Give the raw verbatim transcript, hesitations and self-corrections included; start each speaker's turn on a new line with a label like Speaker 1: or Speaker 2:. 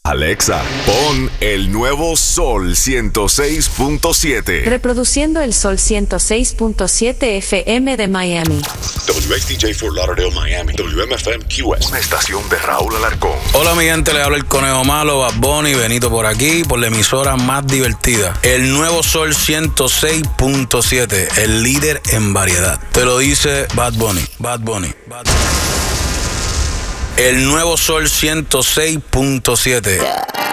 Speaker 1: Alexa, pon el nuevo Sol ciento seis punto siete.
Speaker 2: Reproduciendo el Sol ciento seis punto siete F M de Miami.
Speaker 1: W X D J Fort Lauderdale, Miami. W M F M Q S. Una estación de Raúl Alarcón.
Speaker 3: Hola mi gente, le habla el Conejo Malo, Bad Bunny, Benito por aquí, por la emisora más divertida. El nuevo Sol ciento seis punto siete, el líder en variedad. Te lo dice Bad Bunny, Bad Bunny, Bad Bunny. El nuevo Sol ciento seis punto siete. Yeah.